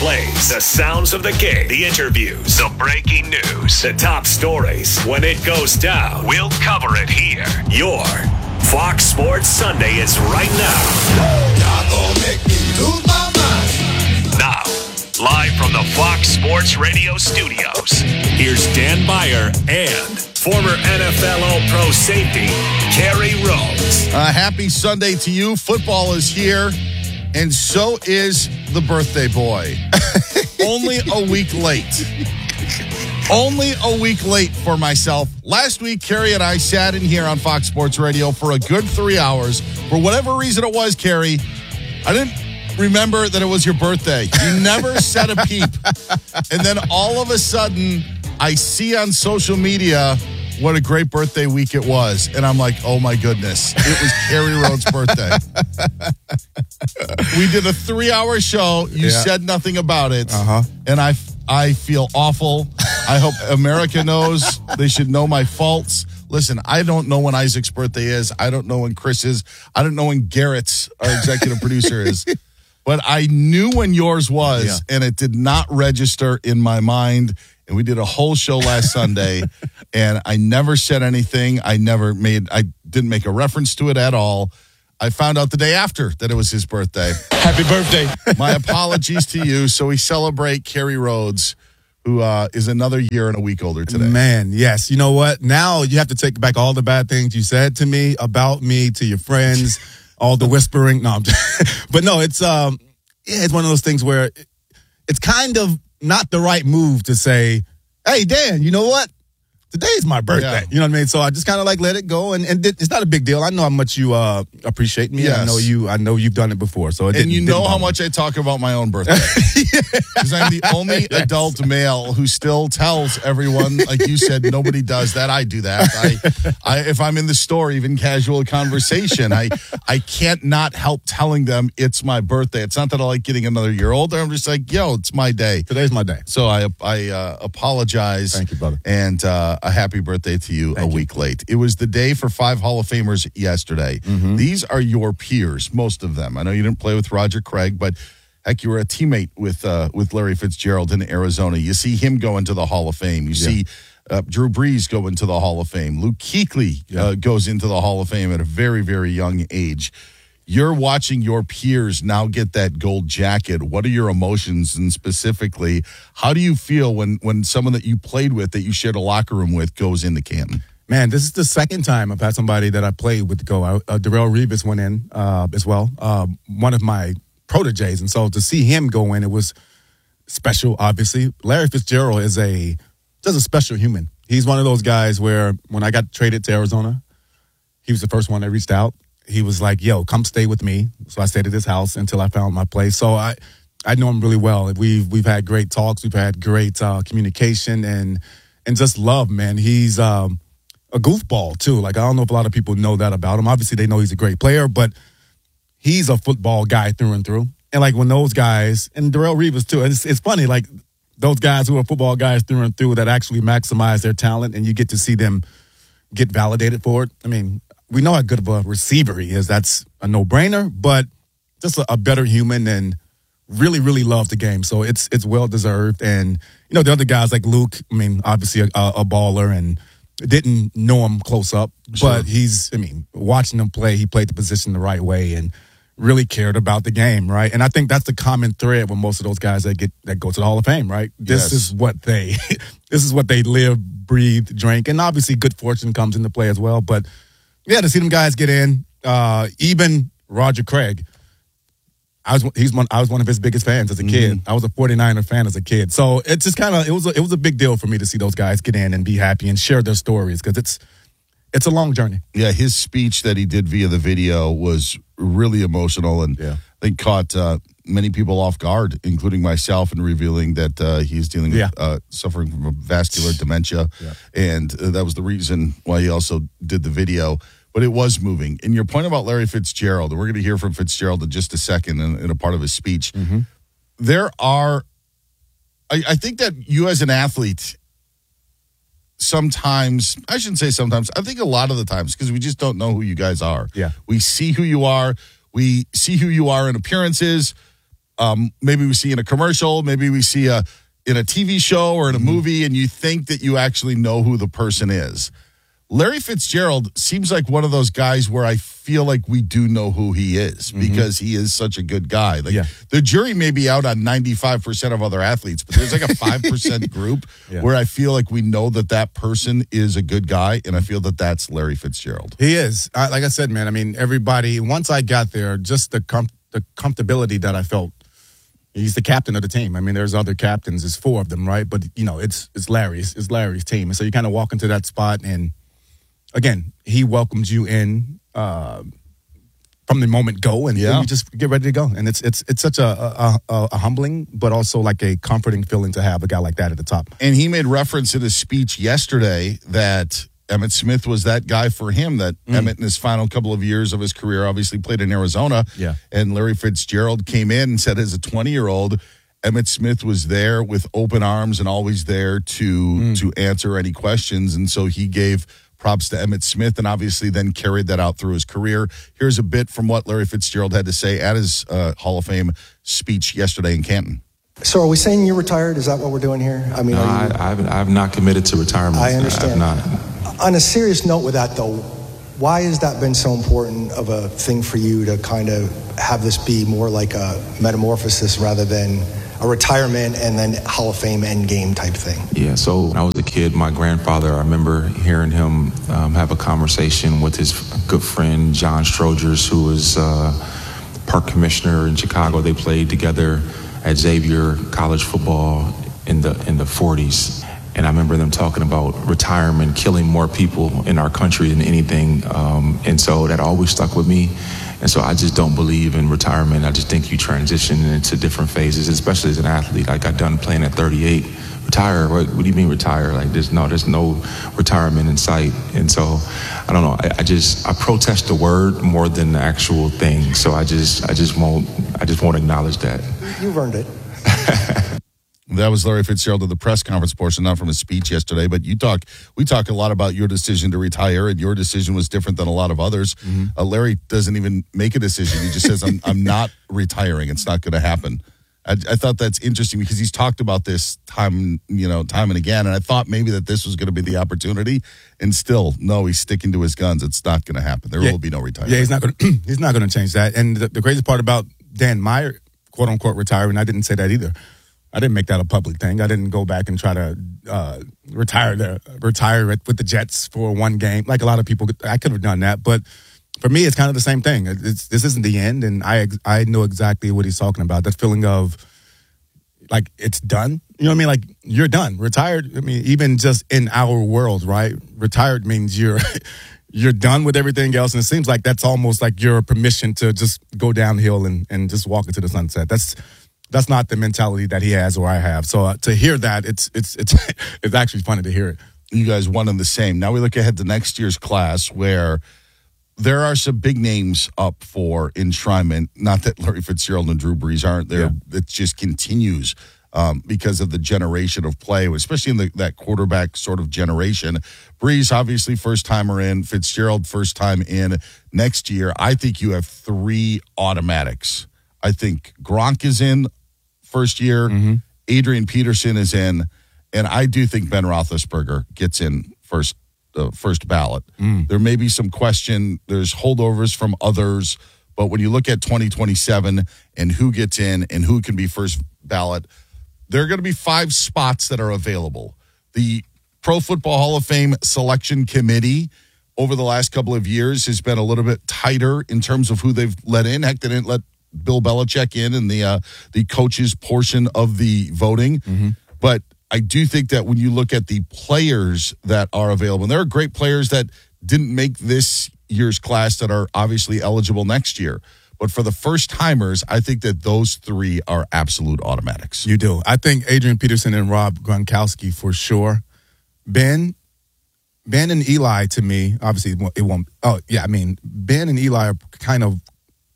plays, the sounds of the game, the interviews, the breaking news, the top stories. When it goes down, we'll cover it here. Your Fox Sports Sunday is right now. Y'all gonna make me lose my mind. Now, live from the Fox Sports Radio studios, here's Dan Beyer and former NFL All-Pro safety, Kerry Rhodes. Happy Sunday to you. Football is here, and so is the birthday boy. Only a week late. Only a week late for myself. Last week, Kerry and I sat in here on Fox Sports Radio for a good 3 hours. For whatever reason it was, Kerry, I didn't remember that it was your birthday. You never said a peep. And then all of a sudden, I see on social media what a great birthday week it was. And I'm like, oh my goodness, it was Kerry Rhodes' birthday. We did a 3-hour show. You said nothing about it. And I feel awful. I hope America knows. They should know my faults. Listen, I don't know when Isaac's birthday is. I don't know when Chris is. I don't know when Garrett's, our executive producer, is. But I knew when yours was, and it did not register in my mind. And we did a whole show last Sunday, and I never said anything. I didn't make a reference to it at all. I found out the day after that it was his birthday. Happy birthday. My apologies to you. So we celebrate Kerry Rhodes, who is another year and a week older today. Man, yes. You know what? Now you have to take back all the bad things you said to me, about me, to your friends, all the whispering. No, I'm just, but no, it's it's one of those things where it's kind of not the right move to say, hey, Dan, you know what? Today's my birthday. Yeah. You know what I mean? So I just kind of like let it go, and it's not a big deal. I know how much you appreciate me. Yes. I know you've done it before. So it and how much I talk about my own birthday, because I'm the only adult male who still tells everyone, like you said, nobody does that. I do that. I if I'm in the store, even casual conversation, I can't not help telling them it's my birthday. It's not that I like getting another year older. I'm just like, yo, it's my day. Today's my day. So I apologize. Thank you, brother. And a happy birthday to you. Thank you. Week late. It was the day for 5 Hall of Famers yesterday. Mm-hmm. These are your peers, most of them. I know you didn't play with Roger Craig, but heck, you were a teammate with Larry Fitzgerald in Arizona. You see him go into the Hall of Fame. You see Drew Brees go into the Hall of Fame. Luke Kuechly goes into the Hall of Fame at a very, very young age. You're watching your peers now get that gold jacket. What are your emotions? And specifically, how do you feel when someone that you played with, that you shared a locker room with, goes into Canton? Man, this is the second time I've had somebody that I played with go. Darrelle Revis went in as well, one of my proteges. And so to see him go in, it was special, obviously. Larry Fitzgerald is just a special human. He's one of those guys where when I got traded to Arizona, he was the first one that reached out. He was like, yo, come stay with me. So I stayed at his house until I found my place. So I know him really well. We've had great talks. We've had great communication and just love, man. He's a goofball, too. Like, I don't know if a lot of people know that about him. Obviously, they know he's a great player, but he's a football guy through and through. And, like, when those guys, and Darrelle Revis, too, it's funny, like, those guys who are football guys through and through that actually maximize their talent, and you get to see them get validated for it. I mean, we know how good of a receiver he is. That's a no-brainer, but just a better human and really, really loved the game. So it's well-deserved. And, you know, the other guys like Luke, I mean, obviously a baller and didn't know him close up. Sure. But watching him play, he played the position the right way and really cared about the game, right? And I think that's the common thread with most of those guys that go to the Hall of Fame, right? This is what they live, breathe, drink. And obviously good fortune comes into play as well. But yeah, to see them guys get in, even Roger Craig, I was one of his biggest fans as a kid. I was a 49er fan as a kid. So it's just kind of, it was a big deal for me to see those guys get in and be happy and share their stories, because it's a long journey. Yeah, his speech that he did via the video was really emotional, and I think caught many people off guard, including myself, in revealing that he's dealing with suffering from vascular dementia, and that was the reason why he also did the video. But it was moving. And your point about Larry Fitzgerald, and we're going to hear from Fitzgerald in just a second in a part of his speech. Mm-hmm. There are, I think that you as an athlete, sometimes, I shouldn't say sometimes, I think a lot of the times, because we just don't know who you guys are. Yeah. We see who you are. We see who you are in appearances. maybe we see in a commercial, maybe we see in a TV show or in a movie, and you think that you actually know who the person is. Larry Fitzgerald seems like one of those guys where I feel like we do know who he is because he is such a good guy. Like the jury may be out on 95% of other athletes, but there's like a 5% group where I feel like we know that person is a good guy, and I feel that that's Larry Fitzgerald. He is. Like I said, man, I mean, everybody, once I got there, just the comfortability that I felt. He's the captain of the team. I mean, there's other captains. There's 4 of them, right? But, it's Larry's. It's Larry's team. And so you kind of walk into that spot, and, again, he welcomes you in from the moment go, and you just get ready to go. And it's such a humbling, but also like a comforting feeling to have a guy like that at the top. And he made reference in his speech yesterday that Emmitt Smith was that guy for him, that Emmitt in his final couple of years of his career obviously played in Arizona. Yeah. And Larry Fitzgerald came in and said as a 20-year-old, Emmitt Smith was there with open arms and always there to answer any questions. And so he gave props to Emmitt Smith and obviously then carried that out through his career. Here's a bit from what Larry Fitzgerald had to say at his Hall of Fame speech yesterday in Canton. So are we saying you're retired? Is that what we're doing here? I mean, I've not committed to retirement. I understand. I've not. On a serious note with that, though, why has that been so important of a thing for you to kind of have this be more like a metamorphosis rather than a retirement and then Hall of Fame end game type thing? Yeah, so when I was a kid, my grandfather, I remember hearing him have a conversation with his good friend, John Strogers, who was park commissioner in Chicago. They played together at Xavier College football in the 40s. And I remember them talking about retirement, killing more people in our country than anything. And so that always stuck with me. And so I just don't believe in retirement. I just think you transition into different phases, especially as an athlete. I got done playing at 38. Retire? What do you mean retire? Like there's no retirement in sight. And so I don't know. I protest the word more than the actual thing. So I just won't acknowledge that. You've earned it. That was Larry Fitzgerald of the press conference portion, not from his speech yesterday. But we talk a lot about your decision to retire, and your decision was different than a lot of others. Larry doesn't even make a decision; he just says, "I'm not retiring. It's not going to happen." I thought that's interesting because he's talked about this time and again, and I thought maybe that this was going to be the opportunity, and still, no, he's sticking to his guns. It's not going to happen. There will be no retirement. Yeah, he's not going to change that. And the crazy part about Dan Meyer, quote unquote, retiring, I didn't say that either. I didn't make that a public thing. I didn't go back and try to retire with the Jets for one game. Like a lot of people, I could have done that. But for me, it's kind of the same thing. This isn't the end, and I know exactly what he's talking about. That feeling of, like, it's done. You know what I mean? Like, you're done. Retired, I mean, even just in our world, right? Retired means you're done with everything else, and it seems like that's almost like your permission to just go downhill and just walk into the sunset. That's not the mentality that he has or I have. So to hear that, it's actually funny to hear it. You guys one and the same. Now we look ahead to next year's class where there are some big names up for enshrinement. Not that Larry Fitzgerald and Drew Brees aren't there. Yeah. It just continues because of the generation of play, especially in that quarterback sort of generation. Brees, obviously, first-timer in. Fitzgerald, first time in. Next year, I think you have 3 automatics. I think Gronk is in first year. Adrian Peterson is in. And I do think Ben Roethlisberger gets in first ballot. There may be some question. There's holdovers from others. But when you look at 2027 and who gets in and who can be first ballot, there are going to be 5 spots that are available. The Pro Football Hall of Fame selection committee over the last couple of years has been a little bit tighter in terms of who they've let in. Heck, they didn't let Bill Belichick in the coaches portion of the voting. But I do think that when you look at the players that are available, and there are great players that didn't make this year's class that are obviously eligible next year. But for the first timers, I think that those 3 are absolute automatics. You do. I think Adrian Peterson and Rob Gronkowski for sure. Ben and Eli, to me, obviously it won't. Oh yeah, I mean Ben and Eli are kind of.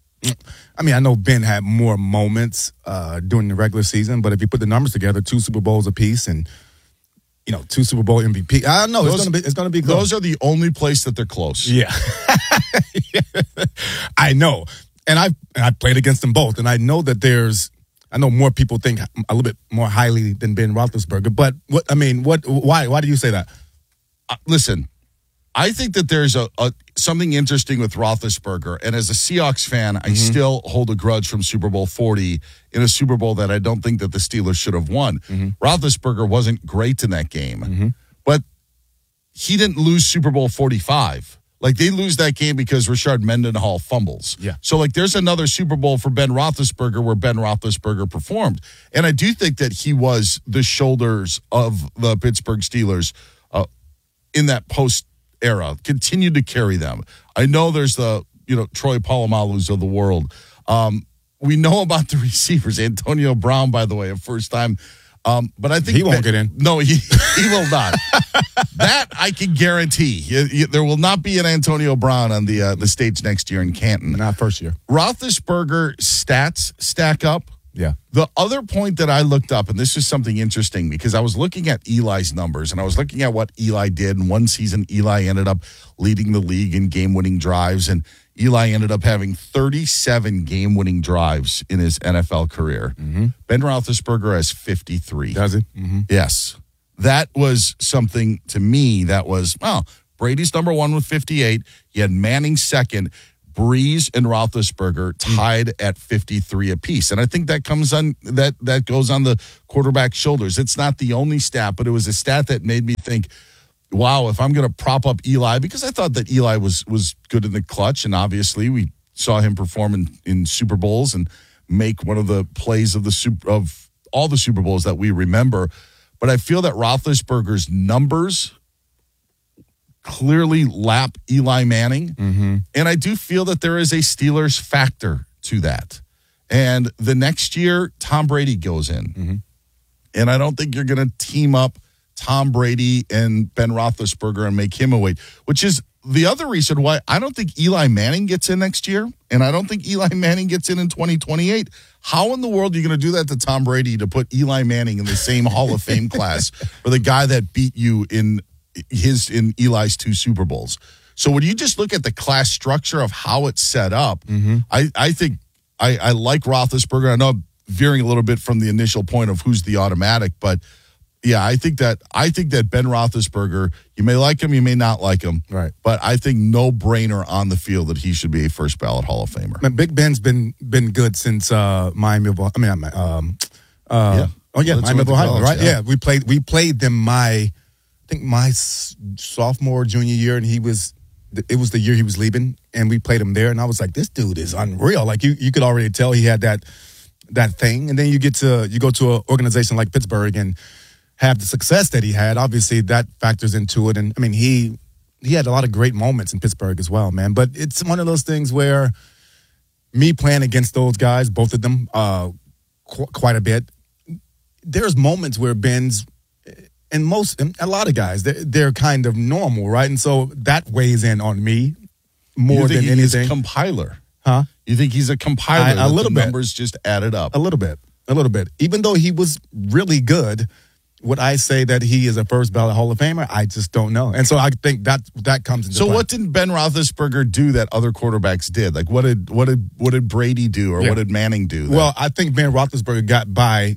I mean, I know Ben had more moments during the regular season, but if you put the numbers together, 2 Super Bowls apiece and 2 Super Bowl MVP. I don't know. It's gonna be close. Those are the only place that they're close. Yeah, I know, and I played against them both, and I know that there's I know more people think a little bit more highly than Ben Roethlisberger. But why do you say that? Listen, I think that there's a something interesting with Roethlisberger, and as a Seahawks fan, I still hold a grudge from Super Bowl 40 in a Super Bowl that I don't think that the Steelers should have won. Roethlisberger wasn't great in that game, but he didn't lose Super Bowl 45. Like, they lose that game because Rashard Mendenhall fumbles. Yeah. So, like, there's another Super Bowl for Ben Roethlisberger where Ben Roethlisberger performed. And I do think that he was the shoulders of the Pittsburgh Steelers in that post era, continued to carry them. I know there's the, Troy Polamalu's of the world. We know about the receivers. Antonio Brown, by the way, a first time. But I think he won't get in. No, he will not. That I can guarantee. There will not be an Antonio Brown on the stage next year in Canton. Not first year. Roethlisberger stats stack up. Yeah. The other point that I looked up, and this is something interesting because I was looking at Eli's numbers and I was looking at what Eli did. And one season, Eli ended up leading the league in game-winning drives, and Eli ended up having 37 game-winning drives in his NFL career. Ben Roethlisberger has 53. Does he? Yes. That was something to me that was, Brady's number one with 58. You had Manning second. Breeze and Roethlisberger tied at 53 apiece. And I think that comes on that goes on the quarterback's shoulders. It's not the only stat, but it was a stat that made me think, wow, if I'm going to prop up Eli, because I thought that Eli was good in the clutch, and obviously we saw him perform in Super Bowls and make one of the plays of all the Super Bowls that we remember. But I feel that Roethlisberger's numbers clearly lap Eli Manning. And I do feel that there is a Steelers factor to that. And the next year, Tom Brady goes in. And I don't think you're going to team up Tom Brady and Ben Roethlisberger and make him a weight, which is the other reason why I don't think Eli Manning gets in next year. And I don't think Eli Manning gets in 2028. How in the world are you going to do that to Tom Brady to put Eli Manning in the same Hall of Fame class for the guy that beat you in Eli's 2 Super Bowls? So when you just look at the class structure of how it's set up, I think I like Roethlisberger. I know I'm veering a little bit from the initial point of who's the automatic, but yeah, I think that Ben Roethlisberger, you may like him, you may not like him, right? But I think no brainer on the field that he should be a first ballot Hall of Famer. Man, Big Ben's been good since Miami of Ohio. Miami of Ohio, right? Yeah, we played them my sophomore, junior year, and it was the year he was leaving, and we played him there, and I was like, this dude is unreal. Like you could already tell he had that thing, and then you go to an organization like Pittsburgh and have the success that he had. Obviously, that factors into it, and I mean he had a lot of great moments in Pittsburgh as well, man. But it's one of those things where me playing against those guys, both of them, quite a bit. There's moments where Ben's. And a lot of guys, they're kind of normal, right? And so that weighs in on me more than anything. He's a compiler, huh? You think he's a compiler? A little bit. Numbers just added up. A little bit. Even though he was really good, would I say that he is a first ballot Hall of Famer? I just don't know. And so I think that comes into play. So what did Ben Roethlisberger do that other quarterbacks did? Like what did Brady do, or what did Manning do? Well, I think Ben Roethlisberger got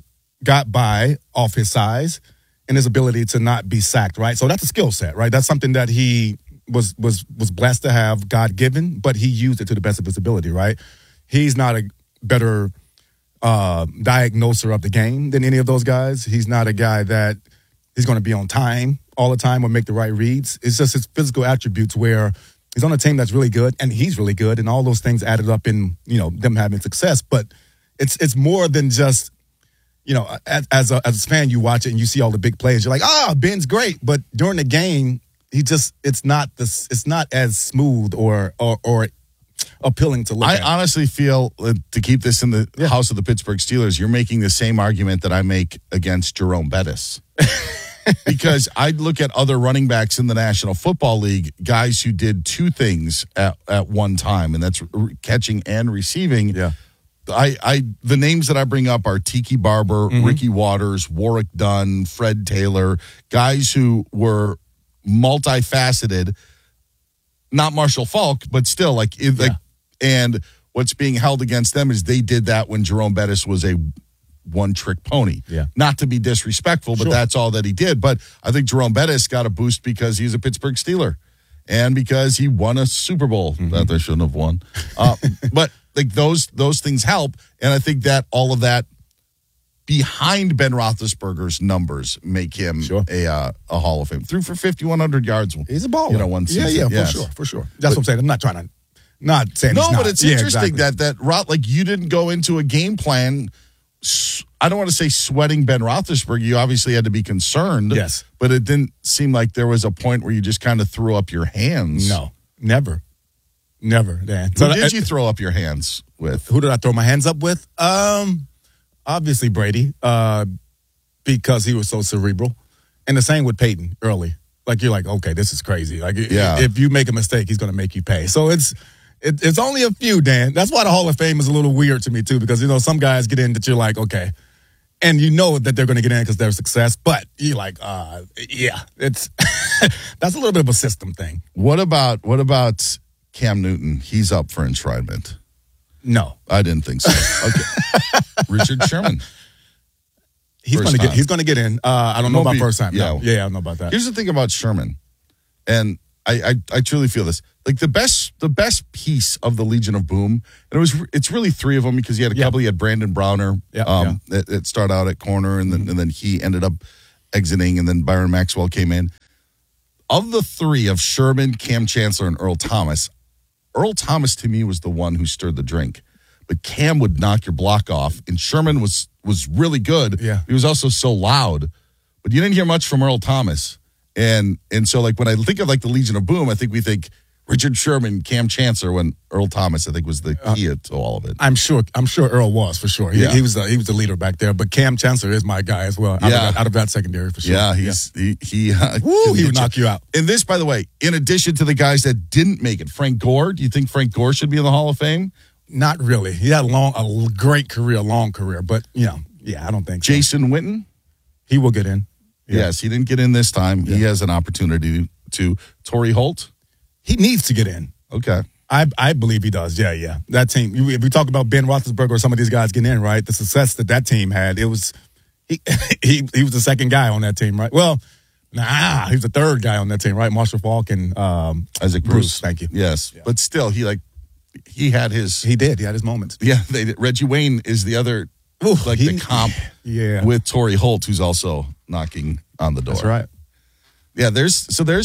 by off his size and his ability to not be sacked, right? So that's a skill set, right? That's something that he was blessed to have, God-given, but he used it to the best of his ability, right? He's not a better diagnoser of the game than any of those guys. He's not a guy that is going to be on time all the time or make the right reads. It's just his physical attributes where he's on a team that's really good, and he's really good, and all those things added up in, them having success. But it's more than just, as a fan, you watch it and you see all the big plays. You're like, Ben's great, but during the game, it's not as smooth or appealing to look at. I honestly feel, to keep this in the house of the Pittsburgh Steelers, you're making the same argument that I make against Jerome Bettis. Because I look at other running backs in the National Football League, guys who did two things at one time, and that's catching and receiving. Yeah. The names that I bring up are Tiki Barber, Ricky Waters, Warwick Dunn, Fred Taylor, guys who were multifaceted, not Marshall Faulk, but still and what's being held against them is they did that when Jerome Bettis was a one-trick pony. Yeah. Not to be disrespectful, but Sure. that's all that he did. But I think Jerome Bettis got a boost because he's a Pittsburgh Steeler and because he won a Super Bowl that they shouldn't have won. But like those things help, and I think that all of that behind Ben Roethlisberger's numbers make him a Hall of Fame. Threw for 5,100 yards. He's a baller. One season. Yeah, Yes. for sure. That's what I'm saying. I'm not trying to. Not saying No, he's not. but it's Yeah, interesting exactly. that like you didn't go into a game plan. I don't want to say sweating Ben Roethlisberger. You obviously had to be concerned. Yes. But it didn't seem like there was a point where you just kind of threw up your hands. No, never, Dan. Who did you throw up your hands with? Who did I throw my hands up with? Obviously Brady, because he was so cerebral, and the same with Peyton early. Like you're like, okay, this is crazy. Like, if you make a mistake, he's going to make you pay. So it's only a few, Dan. That's why the Hall of Fame is a little weird to me too, because some guys get in that you're like, okay, and you know that they're going to get in because they're success, but you're like, it's that's a little bit of a system thing. What about Cam Newton? He's up for enshrinement. No, I didn't think so. Okay, Richard Sherman. He's going to get in. I don't know about first time. Yeah, I don't know about that. Here's the thing about Sherman, and I truly feel this. Like the best piece of the Legion of Boom, and it's really three of them because he had a couple. He had Brandon Browner, that started out at corner, and then he ended up exiting, and then Byron Maxwell came in. Of the three of Sherman, Cam Chancellor, and Earl Thomas to me was the one who stirred the drink. But Cam would knock your block off, and Sherman was really good. Yeah. He was also so loud, but you didn't hear much from Earl Thomas. And so like when I think of like the Legion of Boom, I think we think Richard Sherman, Cam Chancellor, when Earl Thomas I think was the key to all of it. I'm sure Earl was for sure. He was the leader back there, but Cam Chancellor is my guy as well. Out of that secondary for sure. Yeah, he would knock you out. And this, by the way, in addition to the guys that didn't make it, Frank Gore. Do you think Frank Gore should be in the Hall of Fame? Not really. He had a great career, long career, but I don't think so. Jason Witten, he will get in. Yeah. Yes, he didn't get in this time. Yeah. He has an opportunity to. Torrey Holt, he needs to get in. Okay, I believe he does. Yeah. That team. If we talk about Ben Roethlisberger or some of these guys getting in, right? The success that team had, it was he was the second guy on that team, right? Well, he was the third guy on that team, right? Marshall Faulk and Isaac Bruce. Thank you. Yes, but still, he had his. He had his moments. Yeah, Reggie Wayne is the other. The comp with Torrey Holt, who's also knocking on the door. That's right. Yeah, there's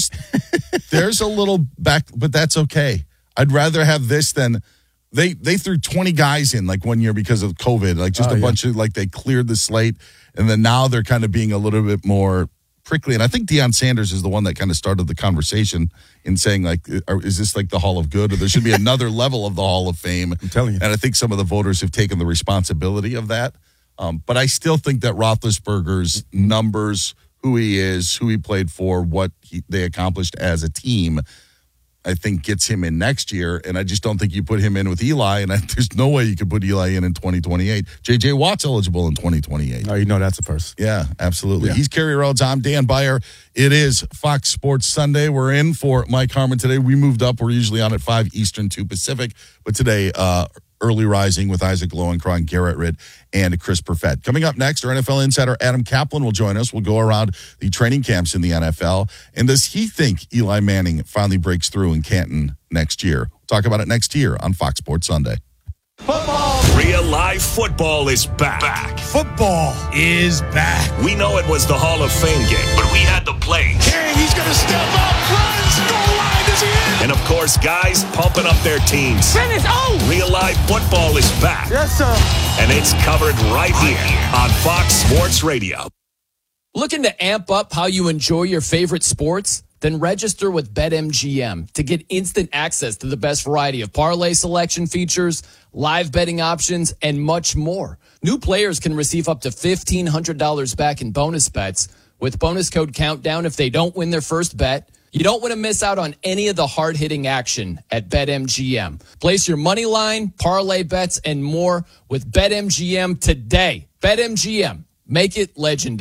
a little back, but that's okay. I'd rather have this than they threw 20 guys in like 1 year because of COVID, like just a bunch of they cleared the slate, and then now they're kind of being a little bit more prickly. And I think Deion Sanders is the one that kind of started the conversation in saying is this like the Hall of Good, or there should be another level of the Hall of Fame? I'm telling you. And I think some of the voters have taken the responsibility of that. But I still think that Roethlisberger's numbers, who he is, who he played for, what they accomplished as a team, I think gets him in next year. And I just don't think you put him in with Eli. And there's no way you could put Eli in 2028. J.J. Watt's eligible in 2028. Oh, that's a first. Yeah, absolutely. Yeah. He's Kerry Rhodes. I'm Dan Byer. It is Fox Sports Sunday. We're in for Mike Harmon today. We moved up. We're usually on at 5 Eastern, 2 Pacific. But today, early rising with Isaac Lowenkron, Garrett Ridd, and Chris Perfett. Coming up next, our NFL insider Adam Kaplan will join us. We'll go around the training camps in the NFL. And does he think Eli Manning finally breaks through in Canton next year? We'll talk about it next year on Fox Sports Sunday. Football. Real live football is back. Football is back. We know it was the Hall of Fame game, but we had the plays. King, he's going to step up, runs, goal line, is he in? And of course, guys pumping up their teams. Finish, Real live football is back. Yes, sir. And it's covered right here on Fox Sports Radio. Looking to amp up how you enjoy your favorite sports? Then register with BetMGM to get instant access to the best variety of parlay selection features, live betting options, and much more. New players can receive up to $1,500 back in bonus bets with bonus code Countdown if they don't win their first bet. You don't want to miss out on any of the hard-hitting action at BetMGM. Place your money line, parlay bets, and more with BetMGM today. BetMGM. Make it legendary.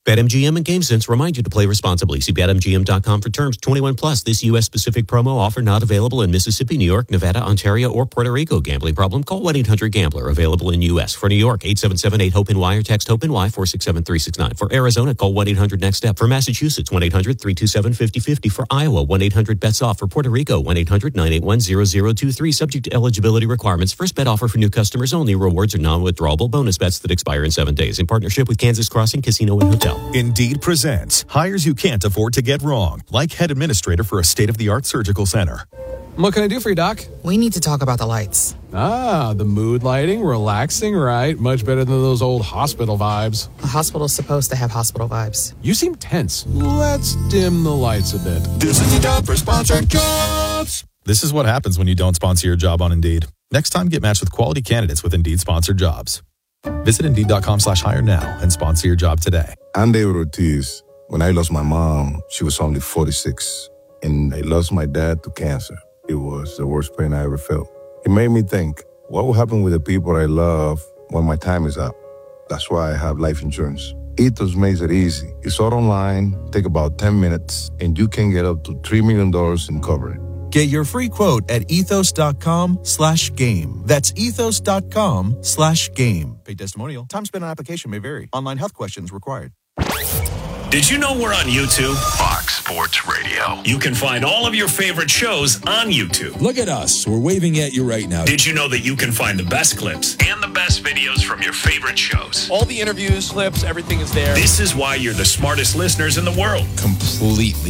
BetMGM and GameSense remind you to play responsibly. See BetMGM.com for terms. 21 plus. This U.S. specific promo offer not available in Mississippi, New York, Nevada, Ontario, or Puerto Rico. Gambling problem? Call 1-800-GAMBLER. Available in U.S. For New York, 877-8-HOPE-NY or text HOPE-NY 467-369. For Arizona, call 1-800-NEXT-STEP. For Massachusetts, 1-800-327-5050. For Iowa, 1-800-BETS-OFF. For Puerto Rico, 1-800-981-0023. Subject to eligibility requirements. First bet offer for new customers only. Rewards are non-withdrawable bonus bets that expire in 7 days. In partnership with Kansas Crossing Casino and Hotel. Indeed presents hires you can't afford to get wrong, like head administrator for a state-of-the-art surgical center. What can I do for you, Doc? We need to talk about the lights. Ah, the mood lighting, relaxing, right? Much better than those old hospital vibes. A hospital's supposed to have hospital vibes. You seem tense. Let's dim the lights a bit. This is the job for sponsored jobs. This is what happens when you don't sponsor your job on Indeed. Next time, get matched with quality candidates with Indeed sponsored jobs. Visit Indeed.com/hire now and sponsor your job today. I'm David Ortiz. When I lost my mom, she was only 46. And I lost my dad to cancer. It was the worst pain I ever felt. It made me think, what will happen with the people I love when my time is up? That's why I have life insurance. Ethos makes it easy. It's all online, take about 10 minutes, and you can get up to $3 million in coverage. Get your free quote at ethos.com/game. That's ethos.com/game. Paid testimonial. Time spent on application may vary. Online health questions required. Did you know we're on YouTube? Fox Sports Radio. You can find all of your favorite shows on YouTube. Look at us. We're waving at you right now. Did you know that you can find the best clips and the best videos from your favorite shows? All the interviews, clips, everything is there. This is why you're the smartest listeners in the world. Completely.